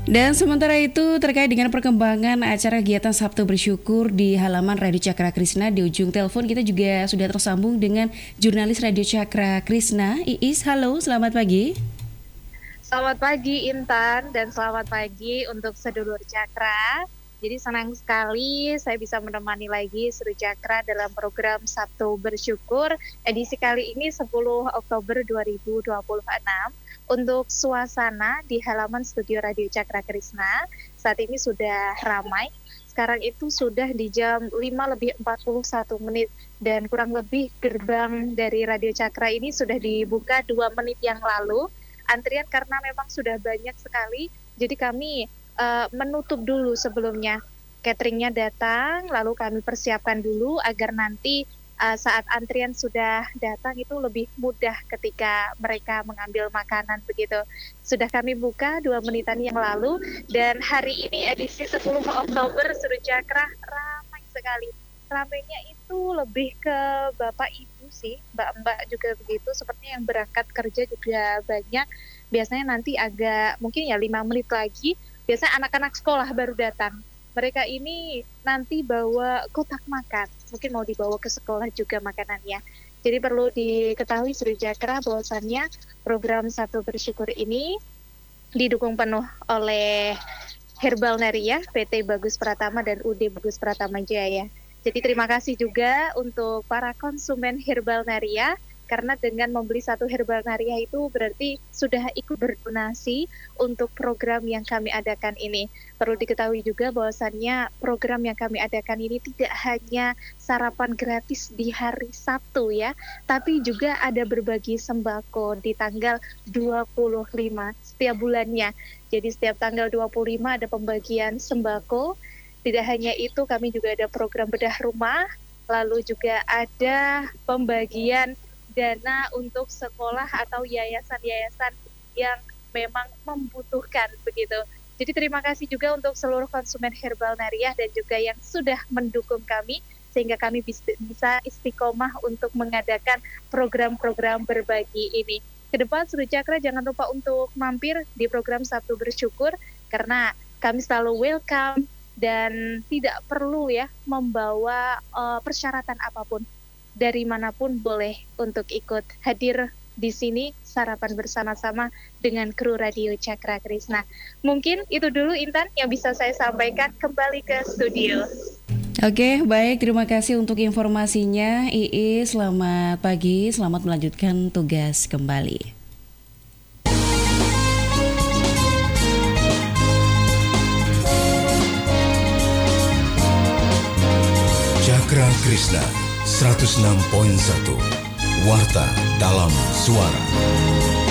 Dan sementara itu terkait dengan perkembangan acara kegiatan Sabtu Bersyukur di halaman Radio Cakra Krisna, di ujung telepon kita juga sudah tersambung dengan jurnalis Radio Cakra Krisna, Iis. Halo, selamat pagi. Selamat pagi Intan dan selamat pagi untuk sedulur Cakra. Jadi senang sekali saya bisa menemani lagi Seru Cakra dalam program Sabtu Bersyukur edisi kali ini 10 Oktober 2026 untuk suasana di halaman studio Radio Cakra Krisna. Saat ini sudah ramai. Sekarang itu sudah di jam 5:41 dan kurang lebih gerbang dari Radio Cakra ini sudah dibuka 2 menit yang lalu. Antrian karena memang sudah banyak sekali, jadi kami menutup dulu sebelumnya. Cateringnya datang, lalu kami persiapkan dulu agar nanti saat antrian sudah datang itu lebih mudah ketika mereka mengambil makanan begitu. Sudah kami buka 2 menitan yang lalu, dan hari ini edisi 10 Oktober Seru Cakra ramai sekali. Ramainya itu lebih ke Bapak Ibu sih, Mbak-mbak juga begitu, sepertinya yang berangkat kerja juga banyak. Biasanya nanti agak mungkin ya 5 menit lagi, biasanya anak-anak sekolah baru datang. Mereka ini nanti bawa kotak makan, mungkin mau dibawa ke sekolah juga makanannya. Jadi perlu diketahui Seru Cakra bahwasannya program Sabtu Bersyukur ini didukung penuh oleh Herbal Naria, PT Bagus Pratama dan UD Bagus Pratama Jaya. Jadi terima kasih juga untuk para konsumen Herbal Naria, karena dengan membeli 1 Herbal Naria itu berarti sudah ikut berdonasi untuk program yang kami adakan ini. Perlu diketahui juga bahwasannya program yang kami adakan ini tidak hanya sarapan gratis di hari Sabtu ya, tapi juga ada berbagi sembako di tanggal 25 setiap bulannya. Jadi setiap tanggal 25 ada pembagian sembako. Tidak hanya itu, kami juga ada program bedah rumah, lalu juga ada pembagian dana untuk sekolah atau yayasan-yayasan yang memang membutuhkan begitu. Jadi terima kasih juga untuk seluruh konsumen Herbal Naria dan juga yang sudah mendukung kami sehingga kami bisa istiqomah untuk mengadakan program-program berbagi ini. Kedepan Seru Cakra jangan lupa untuk mampir di program Sabtu Bersyukur, karena kami selalu welcome dan tidak perlu ya membawa persyaratan apapun. Dari manapun boleh untuk ikut hadir di sini sarapan bersama-sama dengan kru Radio Cakra Krisna. Mungkin itu dulu Intan yang bisa saya sampaikan, kembali ke studio. Oke, baik, terima kasih untuk informasinya Iis. Selamat pagi, selamat melanjutkan tugas kembali. Cakra Krisna 106.1 Warta dalam Suara.